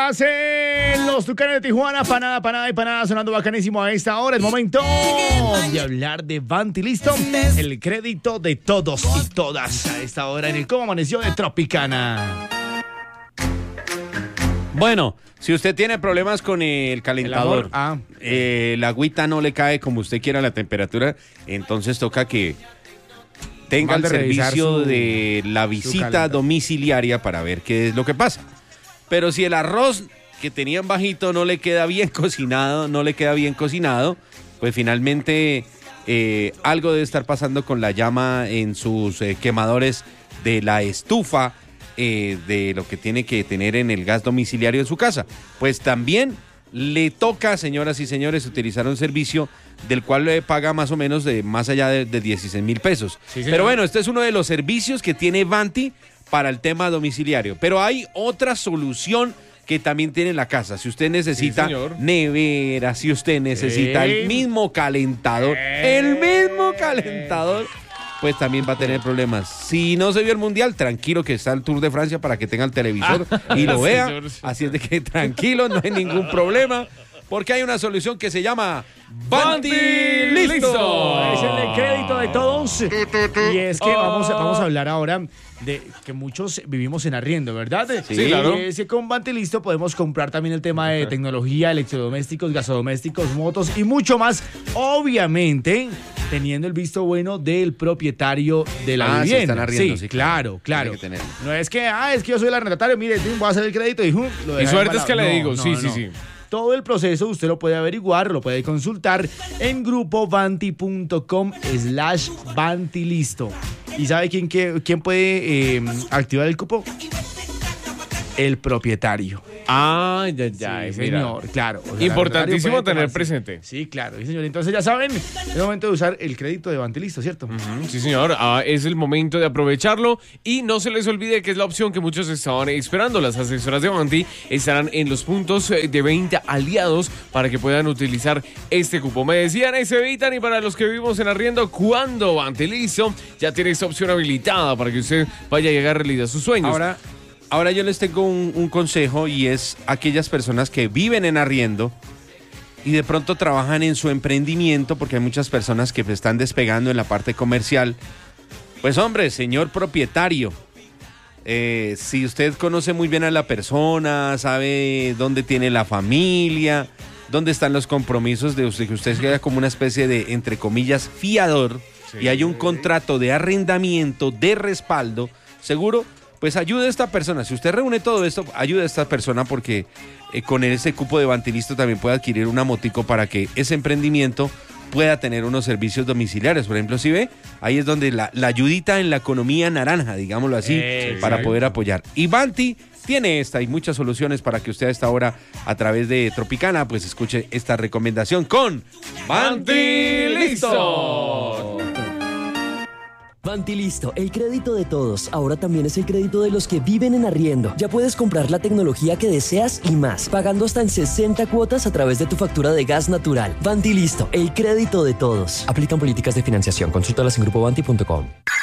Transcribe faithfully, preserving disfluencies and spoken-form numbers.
hacen los Tucanes de Tijuana? Panada, panada y panada sonando bacanísimo a esta hora. Es momento de hablar de Vanti Listo, el crédito de todos y todas a esta hora en el Cómo Amaneció de Tropicana. Bueno, si usted tiene problemas con el calentador, el ah. eh, la agüita no le cae como usted quiera la temperatura, entonces toca que tenga el servicio su, de la visita domiciliaria para ver qué es lo que pasa. Pero si el arroz que tenían bajito no le queda bien cocinado, no le queda bien cocinado, pues finalmente eh, algo debe estar pasando con la llama en sus eh, quemadores de la estufa, eh, de lo que tiene que tener en el gas domiciliario de su casa. Pues también le toca, señoras y señores, utilizar un servicio del cual le paga más o menos de más allá de, de dieciséis mil pesos. Sí, pero bueno, este es uno de los servicios que tiene Vanti para el tema domiciliario. Pero hay otra solución que también tiene en la casa. Si usted necesita sí, nevera, si usted necesita sí. el mismo calentador, el mismo calentador, pues también va a tener problemas. Si no se vio el Mundial, tranquilo que está el Tour de Francia para que tenga el televisor ah, y lo vea. Señor. Así es de que tranquilo, no hay ningún problema, porque hay una solución que se llama Vanti Listo. Listo. Es el crédito de todos. Y es que vamos, vamos a hablar ahora de que muchos vivimos en arriendo, ¿verdad? Sí, sí, claro. Y es que con Vanti Listo podemos comprar también el tema de tecnología, electrodomésticos, gasodomésticos, motos y mucho más. Obviamente, teniendo el visto bueno del propietario de la ah, vivienda. Sí, están arriendo, sí, sí, claro, claro. No es que, ah, es que yo soy el arrendatario, mire, voy a hacer el crédito y... Uh, lo y suerte es que no, le digo, no, sí, no, sí, no. sí. Todo el proceso usted lo puede averiguar, lo puede consultar en grupovanti.com slash vantilisto. ¿Y sabe quién, quién puede eh, activar el cupo? El propietario. Ah, ya, ya. Sí, señor, mira. claro. O sea, importantísimo tener presente. Sí, claro, sí, señor. Entonces ya saben, es el momento de usar el crédito de Vanti Listo, ¿cierto? Uh-huh, sí, señor. Ah, es el momento de aprovecharlo y no se les olvide que es la opción que muchos estaban esperando. Las asesoras de Vanti estarán en los puntos de venta aliados para que puedan utilizar este cupo. Me decían, ese evitan y para los que vivimos en arriendo, ¿cuándo Vanti Listo ya tiene esta opción habilitada para que usted vaya a llegar a realidad sus sueños? Ahora... Ahora yo les tengo un, un consejo y es aquellas personas que viven en arriendo y de pronto trabajan en su emprendimiento, porque hay muchas personas que están despegando en la parte comercial. Pues hombre, señor propietario, eh, si usted conoce muy bien a la persona, sabe dónde tiene la familia, dónde están los compromisos de usted, que usted sea como una especie de, entre comillas, fiador, sí. Y hay un contrato de arrendamiento, de respaldo, seguro, pues ayude a esta persona. Si usted reúne todo esto, ayude a esta persona porque eh, con ese cupo de Vanti Listo también puede adquirir una motico para que ese emprendimiento pueda tener unos servicios domiciliarios. Por ejemplo, si ve, ahí es donde la, la ayudita en la economía naranja, digámoslo así, eh, para exacto. poder apoyar. Y Vanti tiene esta y muchas soluciones para que usted a esta hora, a través de Tropicana, pues escuche esta recomendación con Vanti Listo. Vanti Listo, el crédito de todos. Ahora también es el crédito de los que viven en arriendo. Ya puedes comprar la tecnología que deseas y más, pagando hasta en sesenta cuotas a través de tu factura de gas natural. Vanti Listo, el crédito de todos. Aplican políticas de financiación. Consúltalas en grupo vanti punto com.